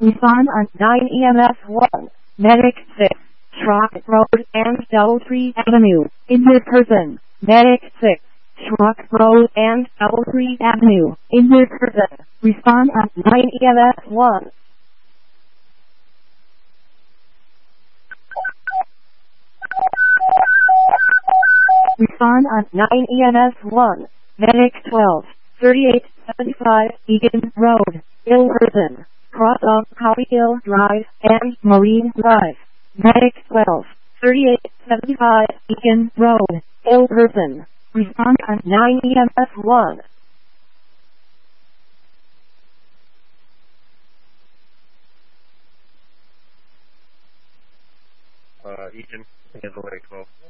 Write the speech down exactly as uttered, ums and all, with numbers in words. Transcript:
Respond on nine E M S one. Medic six. Schrock Road and Doubletree Avenue. Injured person. Medic six. Schrock Road and Doubletree Avenue. Injured person. Respond on nine E M S one. Respond on nine E M S one. Medic twelve. thirty-eight seventy-five Egan Road. Ill person. Cross of Howie Hill Drive and Marine Drive. Medic twelve. thirty-eight seventy-five Egan Road. Ill person. Respond on nine E M S one. Uh, Egan, handle eight twelve.